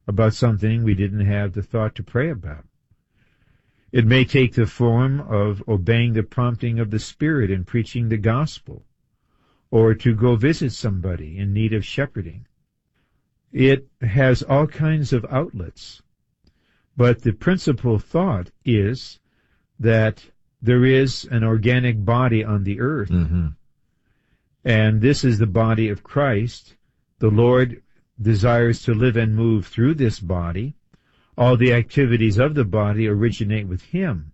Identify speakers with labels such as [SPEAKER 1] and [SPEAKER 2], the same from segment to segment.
[SPEAKER 1] about something we didn't have the thought to pray about. It may take the form of obeying the prompting of the Spirit in preaching the gospel, or to go visit somebody in need of shepherding. It has all kinds of outlets, but the principal thought is that there is an organic body on the earth, and this is the body of Christ. The Lord desires to live and move through this body. All the activities of the body originate with Him,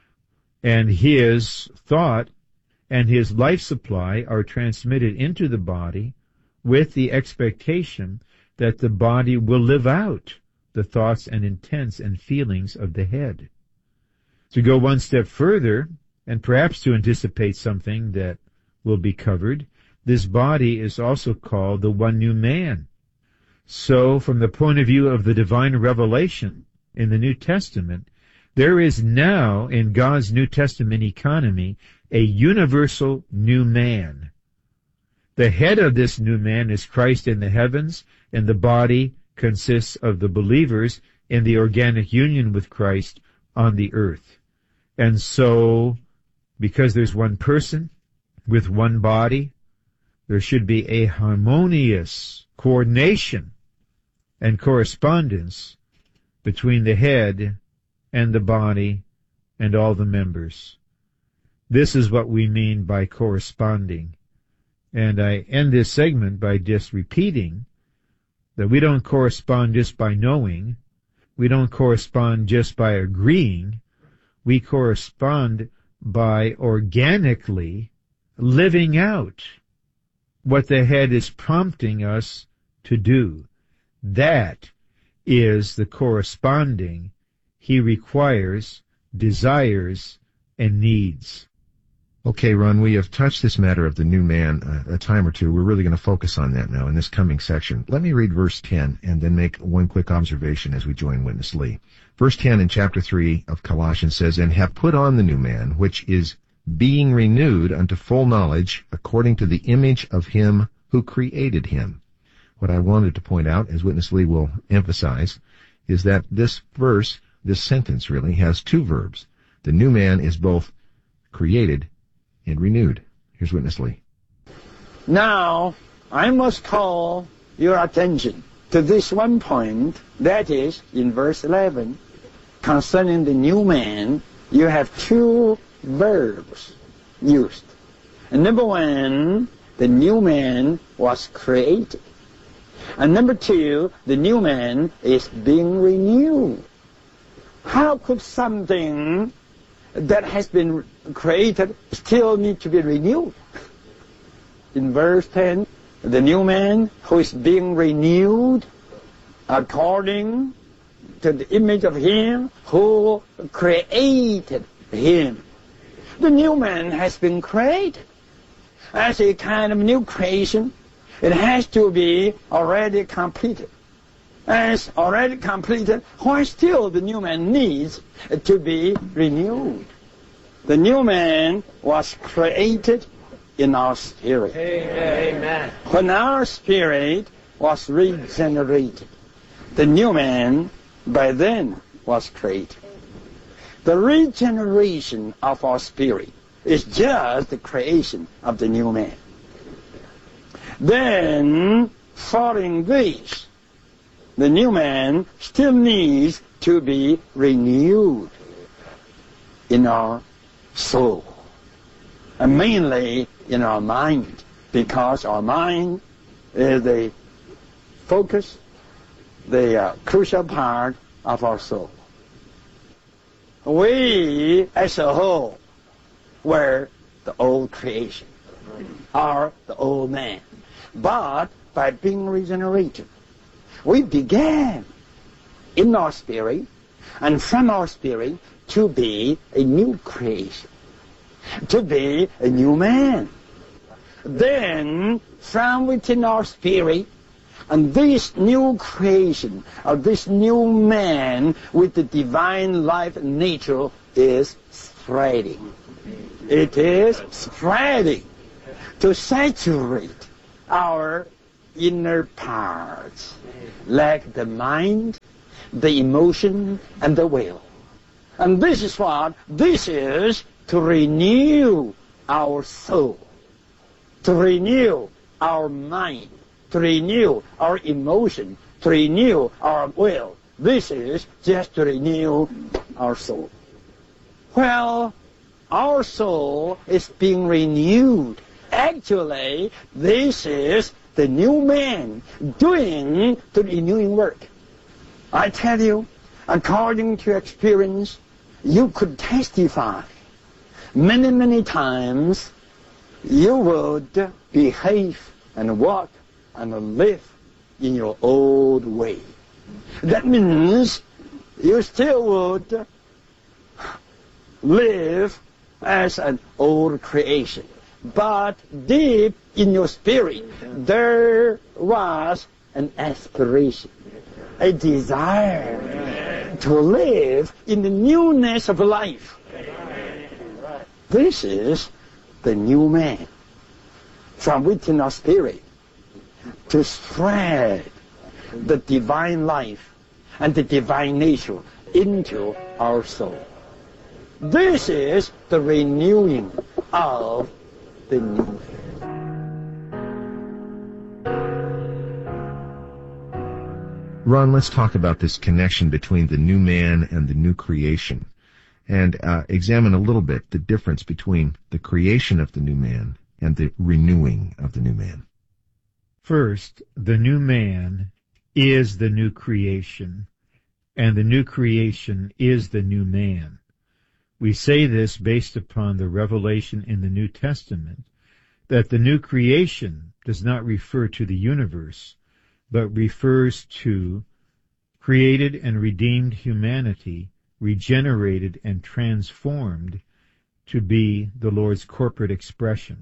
[SPEAKER 1] and His thought and His life supply are transmitted into the body with the expectation that the body will live out the thoughts and intents and feelings of the head. To go one step further, and perhaps to anticipate something that will be covered, this body is also called the one new man. So, from the point of view of the divine revelation in the New Testament, there is now in God's New Testament economy a universal new man. The head of this new man is Christ in the heavens, and the body consists of the believers in the organic union with Christ on the earth. And so, because there's one person with one body, there should be a harmonious coordination and correspondence between the head and the body and all the members. This is what we mean by corresponding. And I end this segment by just repeating that we don't correspond just by knowing. We don't correspond just by agreeing. We correspond by organically living out what the head is prompting us to do. That is the corresponding He requires, desires, and needs.
[SPEAKER 2] Okay, Ron, we have touched this matter of the new man a time or two. We're really going to focus on that now in this coming section. Let me read verse 10 and then make one quick observation as we join Witness Lee. Verse 10 in chapter 3 of Colossians says, "And have put on the new man, which is being renewed unto full knowledge according to the image of Him who created him." What I wanted to point out, as Witness Lee will emphasize, is that this verse, this sentence really, has two verbs. The new man is both created and renewed. Here's Witness Lee.
[SPEAKER 3] Now, I must call your attention to this one point, that is, in verse 11, concerning the new man, you have two verbs used. And number one, the new man was created. And number two, the new man is being renewed. How could something that has been created still need to be renewed? In verse 10, the new man who is being renewed according to the image of Him who created him. The new man has been created as a kind of new creation. It has to be already completed. As already completed, why still the new man needs to be renewed? The new man was created in our spirit.
[SPEAKER 4] Amen.
[SPEAKER 3] When our spirit was regenerated, the new man by then was created. The regeneration of our spirit is just the creation of the new man. Then, following this, the new man still needs to be renewed in our soul, and mainly in our mind, because our mind is the focus, the crucial part of our soul. We, as a whole, were the old creation, are the old man. But by being regenerated, we began in our spirit and from our spirit to be a new creation, to be a new man. Then, from within our spirit, and this new creation, of this new man with the divine life and nature is spreading. It is spreading to saturate our inner parts, like the mind, the emotion, and the will. And this is what? This is to renew our soul, to renew our mind, to renew our emotion, to renew our will. This is just to renew our soul. Well, our soul is being renewed. Actually, this is the new man doing the renewing work. I tell you, according to experience, you could testify many, many times you would behave and walk and live in your old way. That means you still would live as an old creation. But deep in your spirit, there was an aspiration, a desire to live in the newness of life. This is the new man from within our spirit to spread the divine life and the divine nature into our soul. This is the renewing of the new man.
[SPEAKER 2] Ron, let's talk about this connection between the new man and the new creation, and examine a little bit the difference between the creation of the new man and the renewing of the new man.
[SPEAKER 1] First, the new man is the new creation, and the new creation is the new man. We say this based upon the revelation in the New Testament, that the new creation does not refer to the universe, but refers to created and redeemed humanity, regenerated and transformed to be the Lord's corporate expression.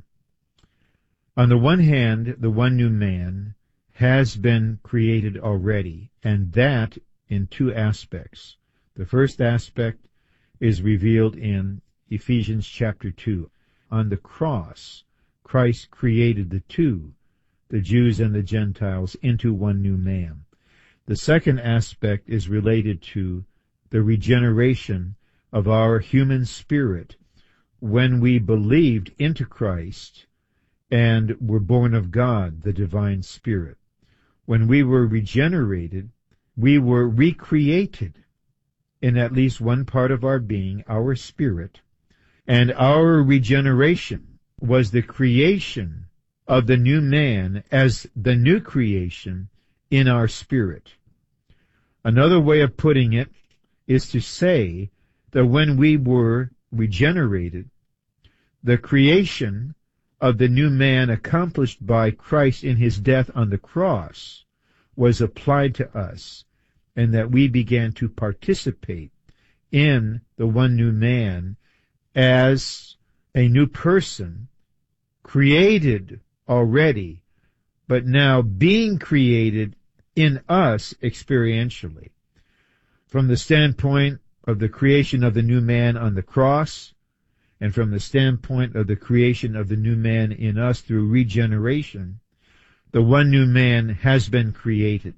[SPEAKER 1] On the one hand, the one new man has been created already, and that in two aspects. The first aspect is revealed in Ephesians chapter 2. On the cross, Christ created the two, the Jews and the Gentiles, into one new man. The second aspect is related to the regeneration of our human spirit when we believed into Christ and were born of God, the divine Spirit. When we were regenerated, we were recreated in at least one part of our being, our spirit, and our regeneration was the creation of the new man as the new creation in our spirit. Another way of putting it is to say that when we were regenerated, the creation of the new man accomplished by Christ in his death on the cross was applied to us, and that we began to participate in the one new man as a new person, created already, but now being created in us experientially. From the standpoint of the creation of the new man on the cross, and from the standpoint of the creation of the new man in us through regeneration, the one new man has been created.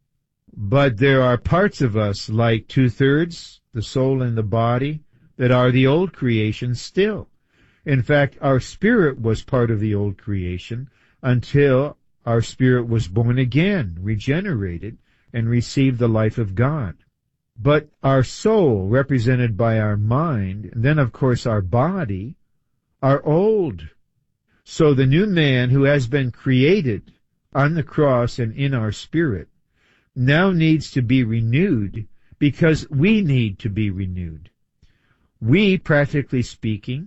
[SPEAKER 1] But there are parts of us, like 2/3, the soul and the body, that are the old creation still. In fact, our spirit was part of the old creation until our spirit was born again, regenerated, and received the life of God. But our soul, represented by our mind, and then of course our body, are old. So the new man who has been created on the cross and in our spirit now needs to be renewed because we need to be renewed. We, practically speaking,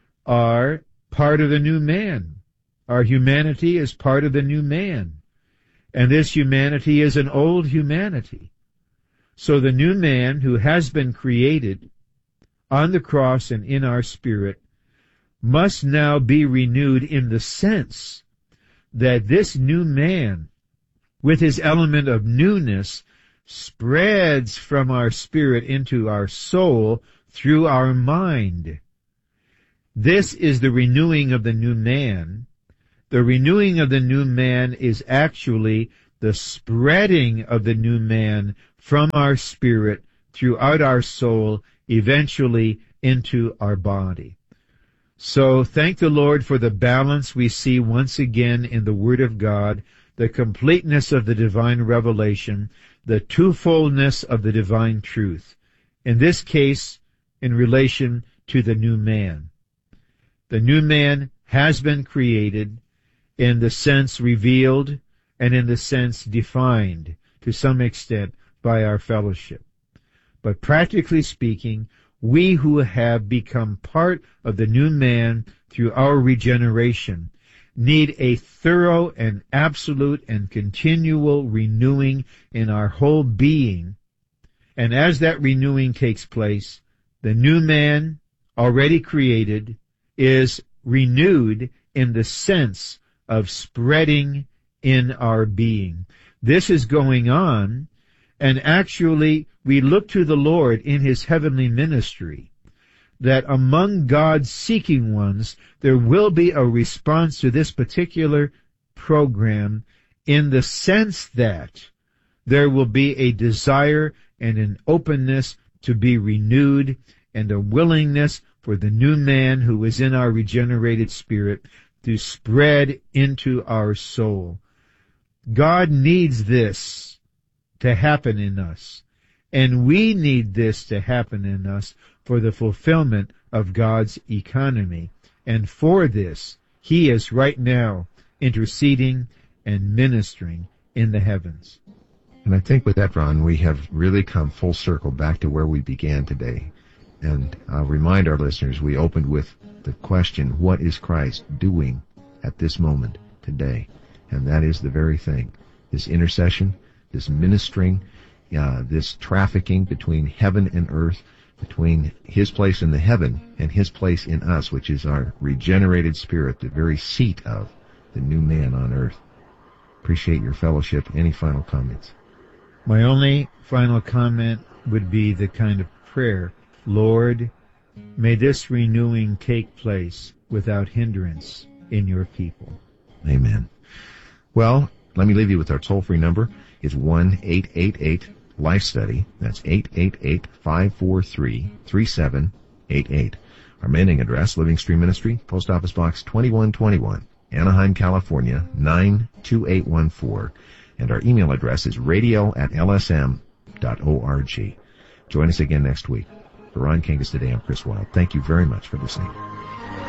[SPEAKER 1] are part of the new man. Our humanity is part of the new man. And this humanity is an old humanity. So the new man who has been created on the cross and in our spirit must now be renewed in the sense that this new man, with his element of newness, spreads from our spirit into our soul through our mind. This is the renewing of the new man. The renewing of the new man is actually the spreading of the new man from our spirit throughout our soul, eventually into our body. So thank the Lord for the balance we see once again in the Word of God, the completeness of the divine revelation, the twofoldness of the divine truth. In this case, in relation to the new man. The new man has been created in the sense revealed and in the sense defined to some extent by our fellowship. But practically speaking, we who have become part of the new man through our regeneration need a thorough and absolute and continual renewing in our whole being. And as that renewing takes place, the new man, already created, is renewed in the sense of spreading in our being. This is going on, and actually we look to the Lord in His heavenly ministry, that among God's seeking ones there will be a response to this particular program in the sense that there will be a desire and an openness to be renewed and a willingness for the new man who is in our regenerated spirit to spread into our soul. God needs this to happen in us, and we need this to happen in us for the fulfillment of God's economy. And for this, He is right now interceding and ministering in the heavens.
[SPEAKER 2] And I think with that, Ron, we have really come full circle back to where we began today. And I'll remind our listeners, we opened with the question, what is Christ doing at this moment today? And that is the very thing. This intercession, this ministering, this trafficking between heaven and earth, between His place in the heaven and His place in us, which is our regenerated spirit, the very seat of the new man on earth. Appreciate your fellowship. Any final comments?
[SPEAKER 1] My only final comment would be the kind of prayer, Lord, may this renewing take place without hindrance in your people.
[SPEAKER 2] Amen. Well, let me leave you with our toll-free number. It's 1-888-LIFE-STUDY. That's 888-543-3788. Our mailing address, Living Stream Ministry, Post Office Box 2121, Anaheim, California, 92814. And our email address is radio@lsm.org. Join us again next week. For Ron Kangas today, I'm Chris Wilde. Thank you very much for listening.